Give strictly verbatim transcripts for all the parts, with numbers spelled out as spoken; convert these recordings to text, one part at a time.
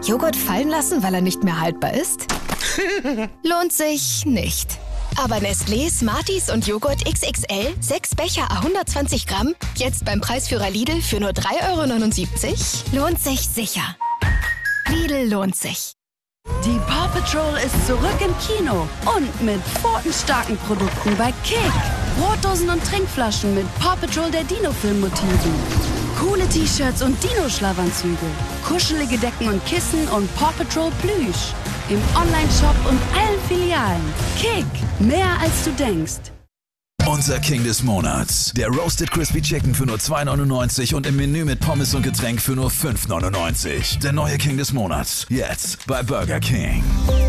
Joghurt fallen lassen, weil er nicht mehr haltbar ist? Lohnt sich nicht. Aber Nestlé, Smarties und Joghurt X X L, sechs Becher à hundertzwanzig Gramm, jetzt beim Preisführer Lidl für nur drei Euro neunundsiebzig? Lohnt sich sicher. Lidl lohnt sich. Die Paw Patrol ist zurück im Kino und mit pfotenstarken Produkten bei Kick. Brotdosen und Trinkflaschen mit Paw Patrol der Dino-Film-Motiven. Coole T-Shirts und Dino-Schlafanzüge. Kuschelige Decken und Kissen und Paw Patrol Plüsch. Im Online-Shop und allen Filialen. Kick, mehr als du denkst. Unser King des Monats. Der Roasted Crispy Chicken für nur zwei neunundneunzig und im Menü mit Pommes und Getränk für nur fünf neunundneunzig. Der neue King des Monats. Jetzt bei Burger King.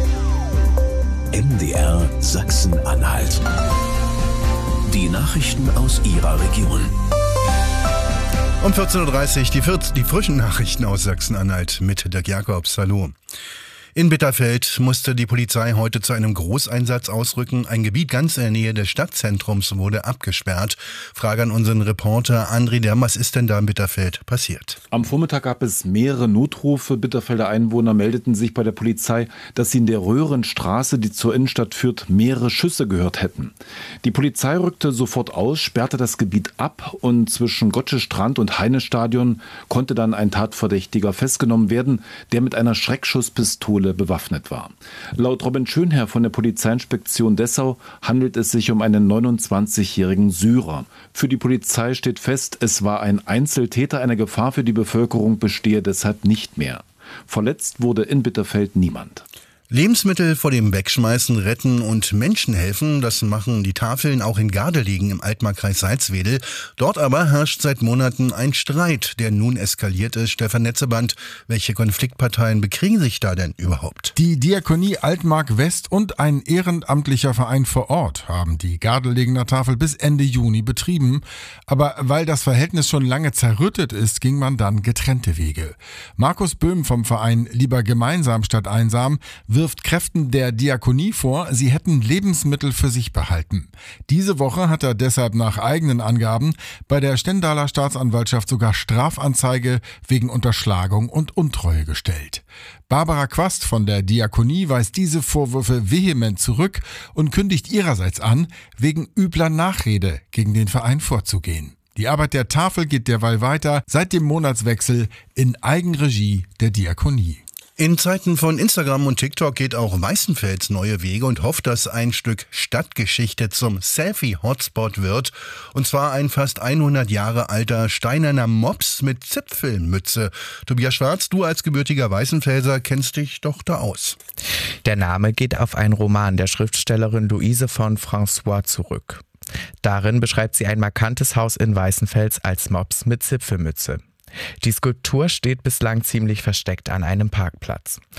M D R Sachsen-Anhalt. Die Nachrichten aus Ihrer Region. Um vierzehn Uhr dreißig die, die frischen Nachrichten aus Sachsen-Anhalt mit Dirk Jakobs. Hallo. In Bitterfeld musste die Polizei heute zu einem Großeinsatz ausrücken. Ein Gebiet ganz in der Nähe des Stadtzentrums wurde abgesperrt. Frage an unseren Reporter André Derm, was ist denn da in Bitterfeld passiert? Am Vormittag gab es mehrere Notrufe. Bitterfelder Einwohner meldeten sich bei der Polizei, dass sie in der Röhrenstraße, die zur Innenstadt führt, mehrere Schüsse gehört hätten. Die Polizei rückte sofort aus, sperrte das Gebiet ab und zwischen Gottschestrand und Heinesstadion konnte dann ein Tatverdächtiger festgenommen werden, der mit einer Schreckschusspistole bewaffnet war. Laut Robin Schönherr von der Polizeiinspektion Dessau handelt es sich um einen neunundzwanzigjährigen Syrer. Für die Polizei steht fest, es war ein Einzeltäter, eine Gefahr für die Bevölkerung bestehe deshalb nicht mehr. Verletzt wurde in Bitterfeld niemand. Lebensmittel vor dem Wegschmeißen retten und Menschen helfen, das machen die Tafeln auch in Gardelegen im Altmarkkreis Salzwedel. Dort aber herrscht seit Monaten ein Streit, der nun eskaliert ist. Stefan Netzeband, welche Konfliktparteien bekriegen sich da denn überhaupt? Die Diakonie Altmark West und ein ehrenamtlicher Verein vor Ort haben die Gardelegener Tafel bis Ende Juni betrieben. Aber weil das Verhältnis schon lange zerrüttet ist, ging man dann getrennte Wege. Markus Böhm vom Verein Lieber gemeinsam statt einsam wirft Kräften der Diakonie vor, sie hätten Lebensmittel für sich behalten. Diese Woche hat er deshalb nach eigenen Angaben bei der Stendaler Staatsanwaltschaft sogar Strafanzeige wegen Unterschlagung und Untreue gestellt. Barbara Quast von der Diakonie weist diese Vorwürfe vehement zurück und kündigt ihrerseits an, wegen übler Nachrede gegen den Verein vorzugehen. Die Arbeit der Tafel geht derweil weiter, seit dem Monatswechsel in Eigenregie der Diakonie. In Zeiten von Instagram und TikTok geht auch Weißenfels neue Wege und hofft, dass ein Stück Stadtgeschichte zum Selfie-Hotspot wird. Und zwar ein fast hundert Jahre alter steinerner Mops mit Zipfelmütze. Tobias Schwarz, du als gebürtiger Weißenfelser kennst dich doch da aus. Der Name geht auf einen Roman der Schriftstellerin Luise von François zurück. Darin beschreibt sie ein markantes Haus in Weißenfels als Mops mit Zipfelmütze. Die Skulptur steht bislang ziemlich versteckt an einem Parkplatz.